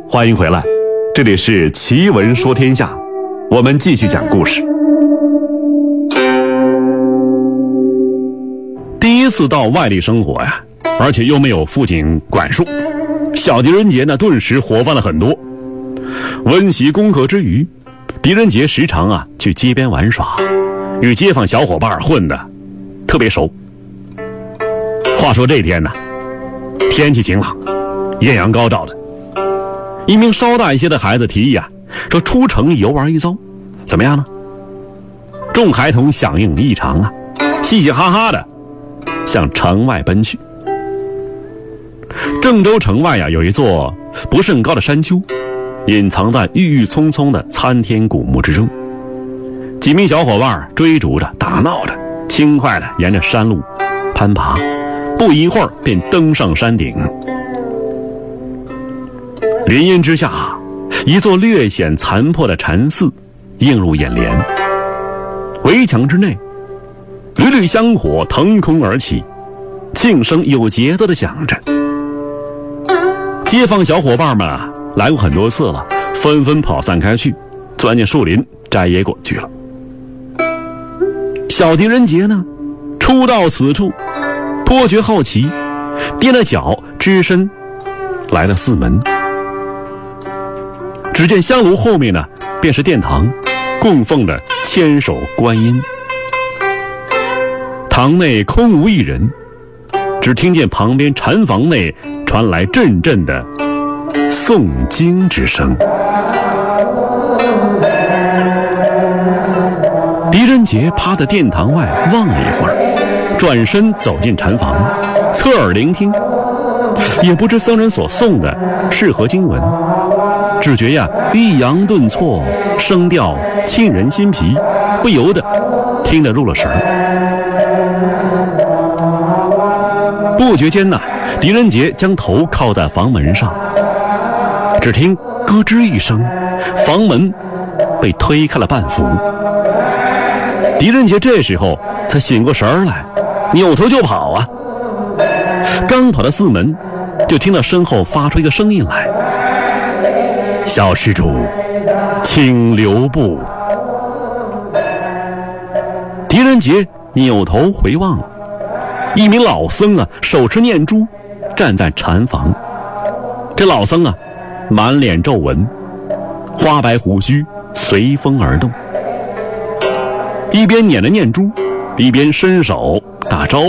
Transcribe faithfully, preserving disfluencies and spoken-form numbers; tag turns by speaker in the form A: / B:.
A: 欢迎回来，这里是奇闻说天下，我们继续讲故事。第一次到外地生活呀，而且又没有父亲管束，小狄仁杰呢顿时活泛了很多。温习功课之余，狄仁杰时常啊去街边玩耍，与街坊小伙伴混得特别熟。话说这天呢，天气晴朗，艳阳高照的，一名稍大一些的孩子提议啊，说出城游玩一遭，怎么样呢？众孩童响应异常啊，嘻嘻哈哈的向城外奔去。郑州城外呀，有一座不甚高的山丘，隐藏在郁郁葱葱的参天古木之中。几名小伙伴追逐着打闹着，轻快地沿着山路攀爬，不一会儿便登上山顶。林荫之下，一座略显残破的禅寺映入眼帘，围墙之内缕缕香火腾空而起，庆声有节奏地响着。街坊小伙伴们啊，来过很多次了，纷纷跑散开去，钻进树林摘野果去了。小狄仁杰呢，初到此处，颇觉好奇，踮了脚只身来了寺门。只见香炉后面呢，便是殿堂，供奉着千手观音。堂内空无一人，只听见旁边禅房内传来阵阵的诵经之声。狄仁杰趴在殿堂外望了一会儿，转身走进禅房，侧耳聆听，也不知僧人所诵的是何经文，只觉呀抑扬顿挫，声调沁人心脾，不由得听得入了神儿。不觉间呐，狄仁杰将头靠在房门上，只听咯吱一声，房门被推开了半幅。狄仁杰这时候才醒过神儿来，扭头就跑啊！刚跑到寺门，就听到身后发出一个声音来：“小施主，请留步。”狄仁杰扭头回望，一名老僧啊，手持念珠，站在禅房。这老僧啊，满脸皱纹，花白胡须随风而动，一边捻着念珠，一边伸手打招呼。